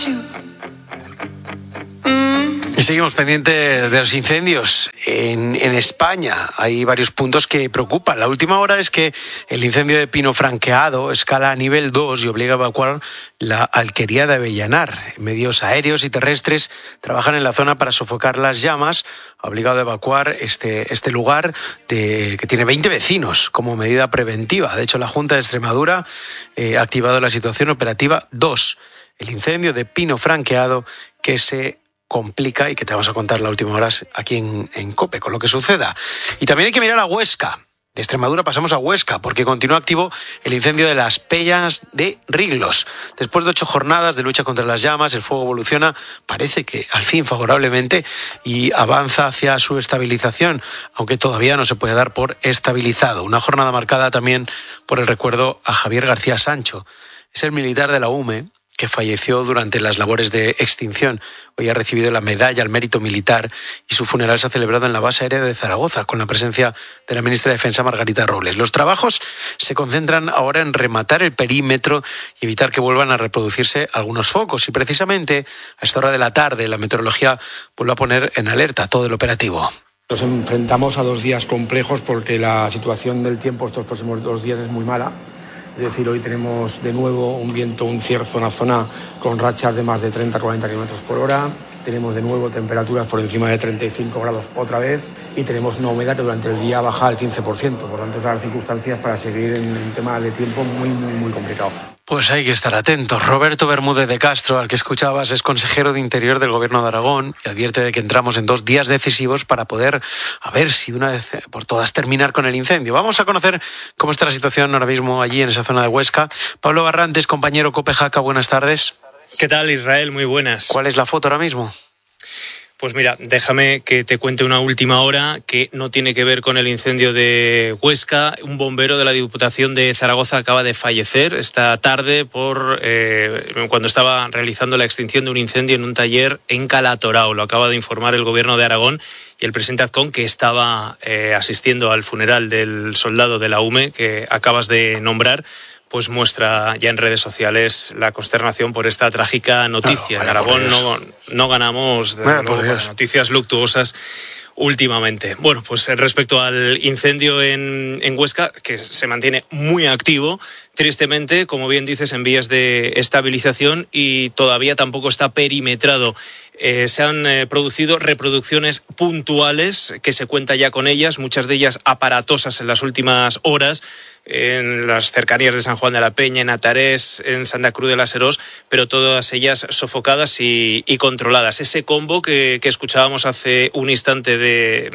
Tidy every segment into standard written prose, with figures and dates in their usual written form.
Y seguimos pendientes de los incendios en España. Hay varios puntos que preocupan. La última hora es que el incendio de Pino Franqueado escala a nivel 2 y obliga a evacuar la alquería de Avellanar. Medios aéreos y terrestres trabajan en la zona para sofocar las llamas. Ha obligado a evacuar este lugar que tiene 20 vecinos como medida preventiva. De hecho, la Junta de Extremadura ha activado la situación operativa 2. El incendio de Pino Franqueado que se complica y que te vamos a contar las últimas horas aquí en COPE con lo que suceda. Y también hay que mirar a Huesca. De Extremadura pasamos a Huesca porque continúa activo el incendio de las Peñas de Riglos. Después de 8 jornadas de lucha contra las llamas, el fuego evoluciona, parece que al fin favorablemente, y avanza hacia su estabilización, aunque todavía no se puede dar por estabilizado. Una jornada marcada también por el recuerdo a Javier García Sancho. Es el militar de la UME que falleció durante las labores de extinción. Hoy ha recibido la medalla al mérito militar y su funeral se ha celebrado en la base aérea de Zaragoza con la presencia de la ministra de Defensa Margarita Robles. Los trabajos se concentran ahora en rematar el perímetro y evitar que vuelvan a reproducirse algunos focos. Y precisamente a esta hora de la tarde la meteorología vuelve a poner en alerta todo el operativo. Nos enfrentamos a 2 días complejos porque la situación del tiempo estos próximos 2 días es muy mala. Es decir, hoy tenemos de nuevo un viento, un cierzo en la zona con rachas de más de 30-40 km por hora. Tenemos de nuevo temperaturas por encima de 35 grados otra vez y tenemos una humedad que durante el día baja al 15%. Por tanto, es las circunstancias para seguir en un tema de tiempo muy complicado. Pues hay que estar atentos. Roberto Bermúdez de Castro, al que escuchabas, es consejero de Interior del Gobierno de Aragón y advierte de que entramos en 2 días decisivos para poder, a ver si de una vez por todas terminar con el incendio. Vamos a conocer cómo está la situación ahora mismo allí en esa zona de Huesca. Pablo Barrantes, compañero COPE Jaca, buenas tardes. ¿Qué tal, Israel? Muy buenas. ¿Cuál es la foto ahora mismo? Pues mira, déjame que te cuente una última hora que no tiene que ver con el incendio de Huesca. Un bombero de la Diputación de Zaragoza acaba de fallecer esta tarde cuando estaba realizando la extinción de un incendio en un taller en Calatorao. Lo acaba de informar el Gobierno de Aragón y el presidente Azcón, que estaba asistiendo al funeral del soldado de la UME que acabas de nombrar, pues muestra ya en redes sociales la consternación por esta trágica noticia. En Aragón no ganamos de noticias luctuosas últimamente. Bueno, pues respecto al incendio en Huesca, que se mantiene muy activo, tristemente, como bien dices, en vías de estabilización y todavía tampoco está perimetrado. Se han producido reproducciones puntuales, que se cuenta ya con ellas, muchas de ellas aparatosas en las últimas horas, en las cercanías de San Juan de la Peña, en Atarés, en Santa Cruz de las Herós, pero todas ellas sofocadas y controladas. Ese combo que escuchábamos hace un instante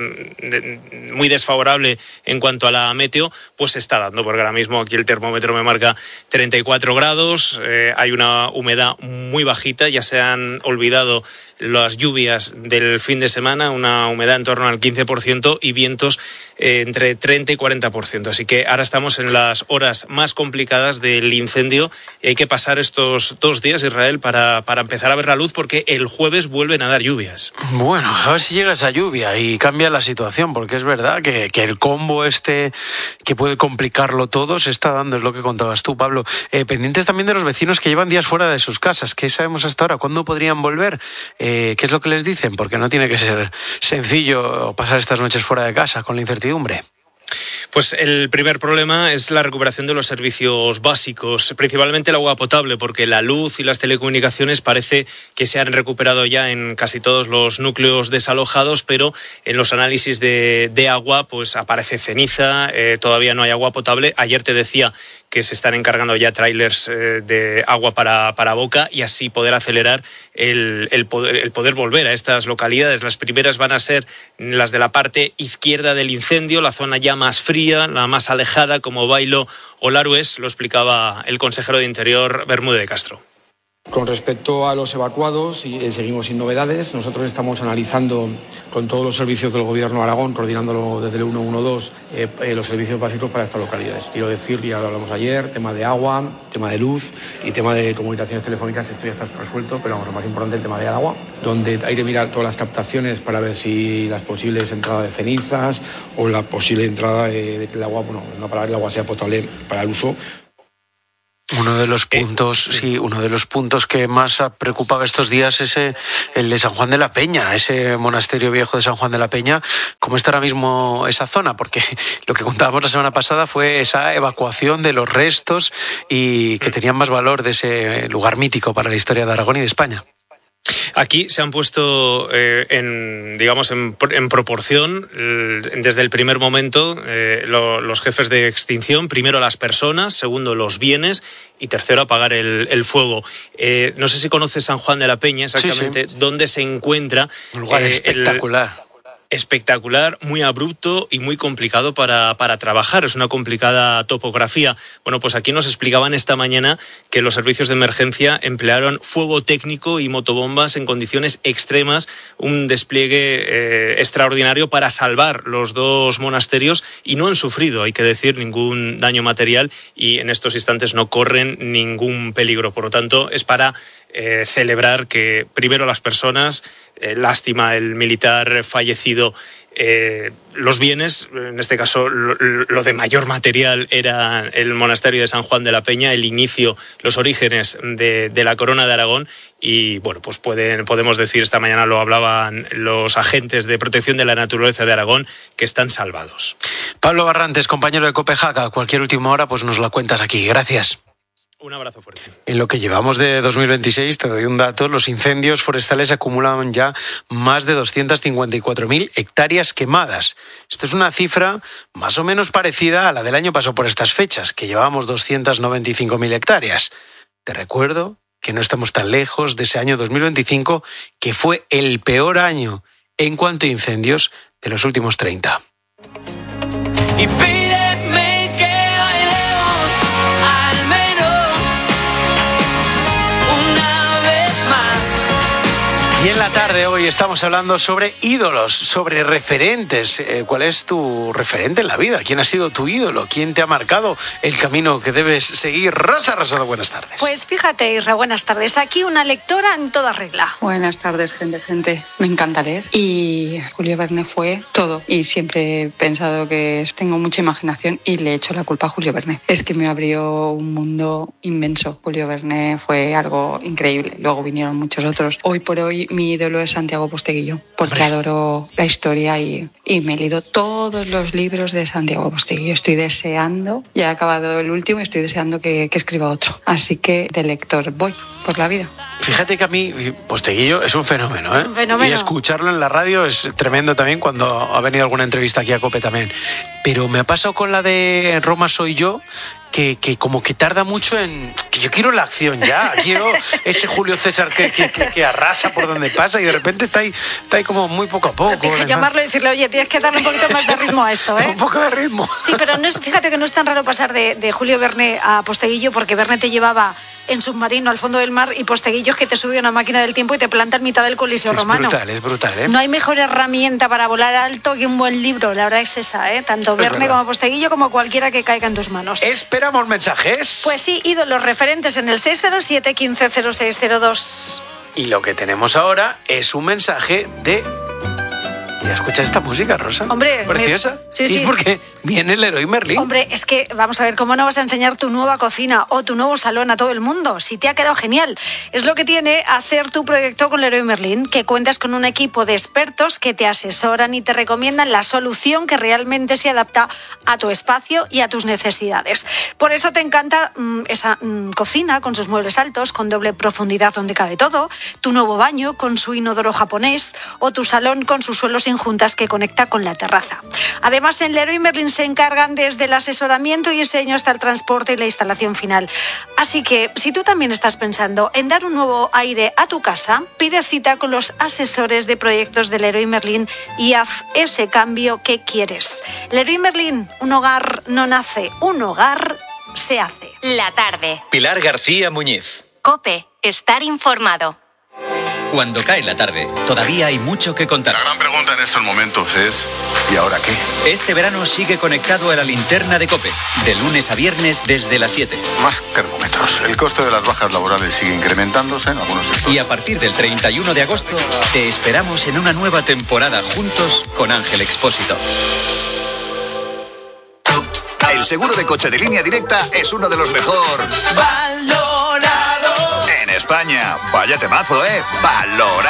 muy desfavorable en cuanto a la meteo, pues se está dando, porque ahora mismo aquí el termómetro me marca 34 grados, hay una humedad muy bajita, ya se han olvidado las lluvias del fin de semana, una humedad en torno al 15% y vientos entre 30 y 40%. Así que ahora estamos en las horas más complicadas del incendio y hay que pasar estos 2 días, Israel, para empezar a ver la luz, porque el jueves vuelven a dar lluvias. Bueno, a ver si llega esa lluvia y cambia la situación, porque es verdad que el combo que puede complicarlo todo se está dando, es lo que contabas tú, Pablo. Pendientes también de los vecinos que llevan días fuera de sus casas. ¿Qué sabemos hasta ahora? ¿Cuándo podrían volver? ¿Qué es lo que les dicen? Porque no tiene que ser sencillo pasar estas noches fuera de casa con la incertidumbre. Pues el primer problema es la recuperación de los servicios básicos, principalmente el agua potable, porque la luz y las telecomunicaciones parece que se han recuperado ya en casi todos los núcleos desalojados, pero en los análisis de agua pues aparece ceniza, todavía no hay agua potable. Ayer te decía que se están encargando ya tráilers de agua para Boca y así poder acelerar el poder volver a estas localidades. Las primeras van a ser las de la parte izquierda del incendio, la zona ya más fría, la más alejada, como Bailo o Larués, lo explicaba el consejero de Interior Bermúdez de Castro. Con respecto a los evacuados, seguimos sin novedades. Nosotros estamos analizando con todos los servicios del Gobierno de Aragón, coordinándolo desde el 112, los servicios básicos para estas localidades. Quiero decir, ya lo hablamos ayer, tema de agua, tema de luz y tema de comunicaciones telefónicas, esto ya está resuelto, pero lo más importante el tema del agua, donde hay que mirar todas las captaciones para ver si las posibles entradas de cenizas o la posible entrada de que el agua, bueno, no para que el agua sea potable para el uso. Uno de los puntos que más ha preocupado estos días es el de San Juan de la Peña, ese monasterio viejo de San Juan de la Peña. ¿Cómo está ahora mismo esa zona? Porque lo que contábamos la semana pasada fue esa evacuación de los restos y que tenían más valor de ese lugar mítico para la historia de Aragón y de España. Aquí se han puesto en proporción desde el primer momento los jefes de extinción, primero las personas, segundo los bienes y tercero apagar el fuego. No sé si conoces San Juan de la Peña exactamente, sí. Dónde se encuentra. Un lugar espectacular. Espectacular, muy abrupto y muy complicado para trabajar. Es una complicada topografía. Bueno, pues aquí nos explicaban esta mañana que los servicios de emergencia emplearon fuego técnico y motobombas en condiciones extremas, un despliegue extraordinario para salvar los dos monasterios y no han sufrido, hay que decir, ningún daño material y en estos instantes no corren ningún peligro. Por lo tanto, es para celebrar que primero las personas, lástima el militar fallecido, los bienes, en este caso lo de mayor material era el monasterio de San Juan de la Peña, el inicio, los orígenes de la corona de Aragón y bueno, pues podemos decir, esta mañana lo hablaban los agentes de protección de la naturaleza de Aragón, que están salvados. Pablo Barrantes, compañero de COPE-JACA, cualquier última hora pues nos la cuentas aquí, gracias. Un abrazo fuerte. En lo que llevamos de 2026, te doy un dato, los incendios forestales acumulan ya más de 254.000 hectáreas quemadas. Esto es una cifra más o menos parecida a la del año pasado por estas fechas, que llevábamos 295.000 hectáreas. Te recuerdo que no estamos tan lejos de ese año 2025, que fue el peor año en cuanto a incendios de los últimos 30. Y en la tarde hoy estamos hablando sobre ídolos, sobre referentes. ¿Cuál es tu referente en la vida? ¿Quién ha sido tu ídolo? ¿Quién te ha marcado el camino que debes seguir? Rosa Rosado, buenas tardes. Pues fíjate, Isra, buenas tardes. Aquí una lectora en toda regla. Buenas tardes, gente. Me encanta leer. Y Julio Verne fue todo. Y siempre he pensado que tengo mucha imaginación y le echo la culpa a Julio Verne. Es que me abrió un mundo inmenso. Julio Verne fue algo increíble. Luego vinieron muchos otros. Hoy por hoy mi ídolo es Santiago Posteguillo, porque adoro la historia y me he leído todos los libros de Santiago Posteguillo. Estoy deseando, ya he acabado el último y estoy deseando que escriba otro. Así que de lector voy por la vida. Fíjate que a mí Posteguillo es un fenómeno, ¿eh? Es un fenómeno. Y escucharlo en la radio es tremendo también, cuando ha venido alguna entrevista aquí a COPE también. Pero me ha pasado con la de Roma soy yo, que como que tarda mucho en... Que yo quiero la acción ya, quiero ese Julio César que arrasa por donde pasa y de repente está ahí como muy poco a poco. Tienes que llamarlo y decirle, oye, tienes que darle un poquito más de ritmo a esto, ¿eh? Un poco de ritmo. Sí, pero fíjate que no es tan raro pasar de Julio Verne a Posteguillo, porque Verne te llevaba en submarino al fondo del mar y Posteguillo es que te sube una máquina del tiempo y te planta en mitad del Coliseo Romano. Es brutal, ¿eh? No hay mejor herramienta para volar alto que un buen libro, la verdad es esa, ¿eh? Tanto Verne como Posteguillo como cualquiera que caiga en tus manos. Esperamos mensajes. Pues sí, ídolos referentes en el 607 15 0602. Y lo que tenemos ahora es un mensaje de... ¿Ya escuchas esta música, Rosa? Hombre, preciosa. Sí. ¿Y por qué viene el Leroy Merlin? Hombre, es que vamos a ver, ¿cómo no vas a enseñar tu nueva cocina o tu nuevo salón a todo el mundo? Si te ha quedado genial. Es lo que tiene hacer tu proyecto con Leroy Merlin, que cuentas con un equipo de expertos que te asesoran y te recomiendan la solución que realmente se adapta a tu espacio y a tus necesidades. Por eso te encanta esa cocina con sus muebles altos, con doble profundidad donde cabe todo, tu nuevo baño con su inodoro japonés o tu salón con sus suelos sin juntas que conecta con la terraza. Además, en Leroy Merlin se encargan desde el asesoramiento y diseño hasta el transporte y la instalación final. Así que, si tú también estás pensando en dar un nuevo aire a tu casa, pide cita con los asesores de proyectos de Leroy Merlin y haz ese cambio que quieres. Leroy Merlin, un hogar no nace, un hogar se hace. La tarde. Pilar García Muñiz. COPE, estar informado. Cuando cae la tarde, todavía hay mucho que contar. La gran pregunta en estos momentos es, ¿y ahora qué? Este verano sigue conectado a la linterna de COPE, de lunes a viernes desde las 7. Más termómetros. El coste de las bajas laborales sigue incrementándose en algunos sectores. Y a partir del 31 de agosto, te esperamos en una nueva temporada juntos con Ángel Expósito. El seguro de coche de Línea Directa es uno de los mejor valorados en España. Vaya temazo, ¿eh? Valorado.